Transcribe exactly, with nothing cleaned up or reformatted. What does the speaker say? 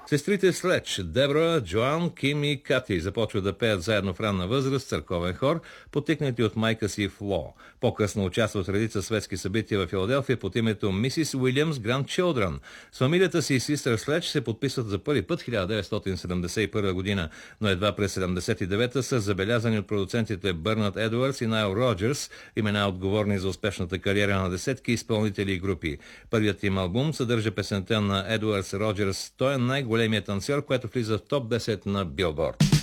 Сестрите Следж, Дебра, Джоан, Ким и Кати започват да пеят заедно в ранна възраст църковен хор, потикнати от майка си Фло. По-късно участват в редица светски събития в Филаделфия под името Мисис Уилямс Grandchildren. С фамилията си Систър Следж се подписват за първи път хиляда деветстотин седемдесет и първа година, но едва през седемдесет и девета са забелязани от продуцентите Бърнат Едуардс и Найл Роджерс, имена отговорни за успешната кариера на десетки изпълнители и групи. Първият им албум съдържа песента на Едуардс Роджерс. Той е най-големият танцор, което влиза в топ десет на Билборд.